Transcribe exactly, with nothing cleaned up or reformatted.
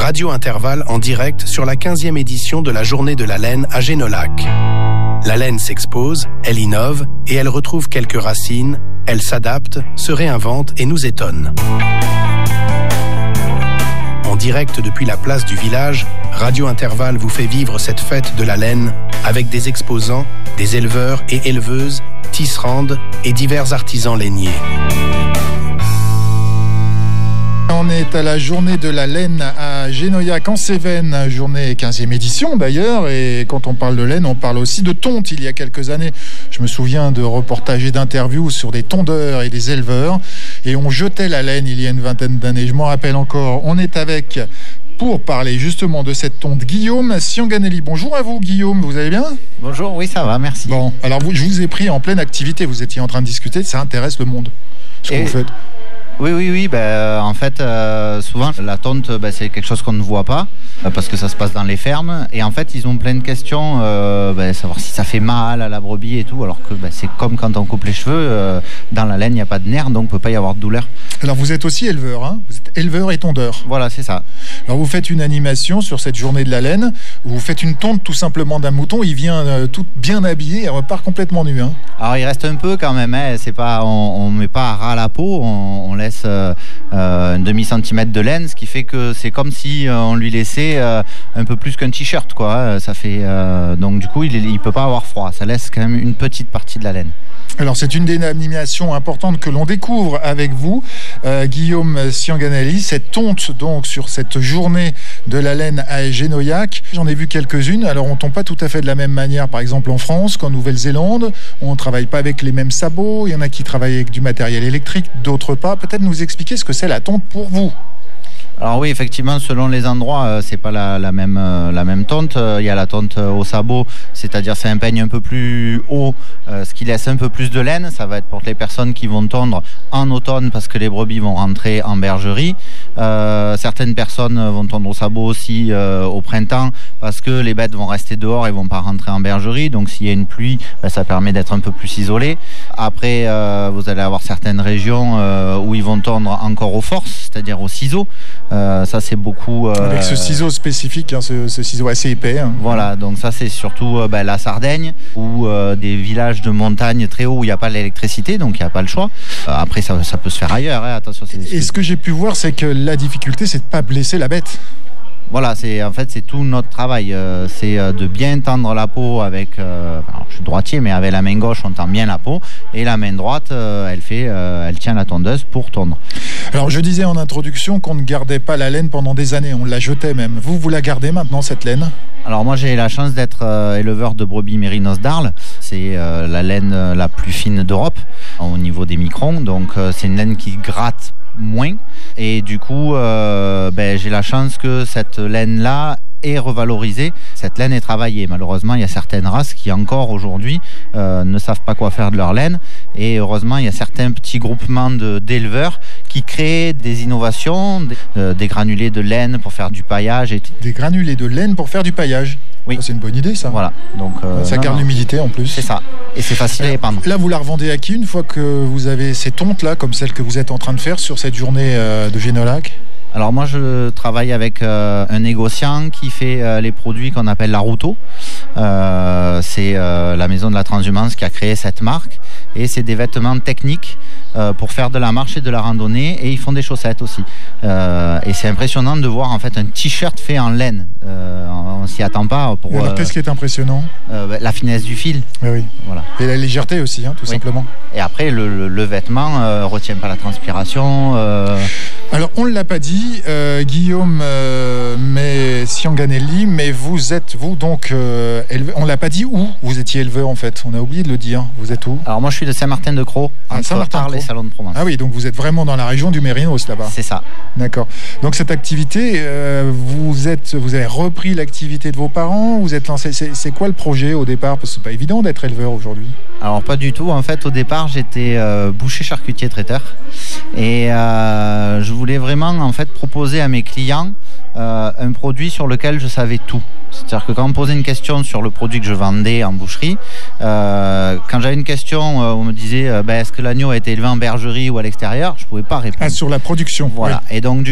Radio Intervalle en direct sur la quinzième édition de la Journée de la laine à Génolac. La laine s'expose, elle innove et elle retrouve quelques racines, elle s'adapte, se réinvente et nous étonne. En direct depuis la place du village, Radio Intervalle vous fait vivre cette fête de la laine avec des exposants, des éleveurs et éleveuses, tisserandes et divers artisans lainiers. On est à la journée de la laine à Génoyac en Cévennes, journée quinzième édition d'ailleurs, et quand on parle de laine, on parle aussi de tonte. Il y a quelques années, je me souviens de reportages et d'interviews sur des tondeurs et des éleveurs, et on jetait la laine il y a une vingtaine d'années, je m'en rappelle encore. On est avec, pour parler justement de cette tonte, Guillaume Sianganelli. Bonjour à vous Guillaume, vous allez bien ? Bonjour, oui ça va, merci. Bon, alors vous, je vous ai pris en pleine activité, vous étiez en train de discuter, ça intéresse le monde, ce et... que vous faites. Oui, oui, oui. Ben, en fait, euh, souvent, la tonte, ben, c'est quelque chose qu'on ne voit pas euh, parce que ça se passe dans les fermes. Et en fait, ils ont plein de questions, euh, ben, savoir si ça fait mal à la brebis et tout. Alors que ben, c'est comme quand on coupe les cheveux. Euh, dans la laine, il n'y a pas de nerfs, donc il ne peut pas y avoir de douleur. Alors, vous êtes aussi éleveur, hein ? Vous êtes éleveur et tondeur. Voilà, c'est ça. Alors, vous faites une animation sur cette journée de la laine. Vous faites une tonte tout simplement d'un mouton. Il vient euh, tout bien habillé et repart complètement nu. Hein. Alors, il reste un peu quand même. Hein. C'est pas, on ne met pas à ras la peau. On, on laisse... Euh, Euh, un demi-centimètre de laine, ce qui fait que c'est comme si euh, on lui laissait euh, un peu plus qu'un t-shirt, quoi. Ça fait, euh, donc du coup, il ne peut pas avoir froid. Ça laisse quand même une petite partie de la laine. Alors c'est une des animations importantes que l'on découvre avec vous, euh, Guillaume Sianganelli, cette tonte donc sur cette journée de la laine à Génoyac. J'en ai vu quelques-unes, alors on ne tombe pas tout à fait de la même manière, par exemple en France qu'en Nouvelle-Zélande, on ne travaille pas avec les mêmes sabots, il y en a qui travaillent avec du matériel électrique, d'autres pas. Peut-être nous expliquer ce que c'est la tonte pour vous. Alors oui, effectivement, selon les endroits, euh, c'est pas la, la même euh, la même tonte. Il euh, y a la tonte euh, au sabot, c'est-à-dire c'est un peigne un peu plus haut, euh, ce qui laisse un peu plus de laine. Ça va être pour les personnes qui vont tondre en automne parce que les brebis vont rentrer en bergerie. Euh, certaines personnes vont tondre au sabot aussi euh, au printemps parce que les bêtes vont rester dehors et vont pas rentrer en bergerie. Donc s'il y a une pluie, ben, ça permet d'être un peu plus isolé. Après, euh, vous allez avoir certaines régions euh, où ils vont tondre encore aux forces, c'est-à-dire au ciseau. Euh, ça c'est beaucoup... Euh, Avec ce ciseau spécifique, hein, ce, ce ciseau assez épais. Hein. Voilà, donc ça c'est surtout euh, ben, la Sardaigne ou euh, des villages de montagne très hauts où il n'y a pas l'électricité, donc il n'y a pas le choix. Euh, après ça, ça peut se faire ailleurs, hein, attention. C'est, Et ce que j'ai pu voir, c'est que la difficulté, c'est de ne pas blesser la bête. Voilà, c'est en fait c'est tout notre travail, euh, c'est euh, de bien tendre la peau avec, euh, alors, je suis droitier, mais avec la main gauche on tend bien la peau et la main droite euh, elle fait, euh, elle tient la tondeuse pour tondre. Alors je disais en introduction qu'on ne gardait pas la laine pendant des années, on la jetait même. Vous, vous la gardez maintenant cette laine ? Alors moi j'ai la chance d'être euh, éleveur de brebis mérinos d'Arles, c'est euh, la laine euh, la plus fine d'Europe au niveau des microns, donc euh, c'est une laine qui gratte moins et du coup euh, ben, j'ai la chance que cette laine là est revalorisée. Cette laine est travaillée. Malheureusement, il y a certaines races qui encore aujourd'hui euh, ne savent pas quoi faire de leur laine et heureusement, il y a certains petits groupements de, d'éleveurs qui créent des innovations, des, euh, des granulés de laine pour faire du paillage. Et... Des granulés de laine pour faire du paillage. Oui. Ça, c'est une bonne idée ça. Voilà. Donc, euh, ça non, garde non. l'humidité en plus. C'est ça. Et c'est facile à épandre. Là, vous la revendez à qui une fois que vous avez ces tontes là, comme celle que vous êtes en train de faire sur cette journée euh, de Génolac ? Alors moi je travaille avec euh, un négociant qui fait euh, les produits qu'on appelle la Routeau. Euh, c'est euh, la maison de la transhumance qui a créé cette marque et c'est des vêtements techniques euh, pour faire de la marche et de la randonnée et ils font des chaussettes aussi. Euh, et c'est impressionnant de voir en fait un t-shirt fait en laine. Euh, on s'y attend pas. Pour, alors, euh, qu'est-ce qui est impressionnant ? euh, La finesse du fil. Oui, oui. Voilà. Et la légèreté aussi, hein, tout oui. simplement. Et après le, le, le vêtement euh, retient pas la transpiration. Euh... Alors on ne l'a pas dit, euh, Guillaume euh, mais Sianganelli, mais vous êtes vous donc euh, élevé, on l'a pas dit où vous étiez éleveur en fait, on a oublié de le dire. Vous êtes où ? Alors moi je suis de Saint-Martin-de-Croix, ah, entre Arles et Salon de Provence. Ah oui, donc vous êtes vraiment dans la région du Mérinos là-bas. C'est ça. D'accord. Donc cette activité, euh, vous êtes, vous avez repris l'activité de vos parents, vous êtes lancé. C'est, c'est quoi le projet au départ ? Parce que c'est pas évident d'être éleveur aujourd'hui. Alors pas du tout. En fait, au départ, j'étais euh, boucher, charcutier, traiteur, et euh, je voulais vraiment en fait proposer à mes clients euh, un produit sur lequel je savais tout. C'est-à-dire que quand on me posait une question sur le produit que je vendais en boucherie, euh, quand j'avais une question euh, où on me disait euh, ben, est-ce que l'agneau a été élevé en bergerie ou à l'extérieur, je ne pouvais pas répondre. Ah, sur la production. Voilà. Oui. Et donc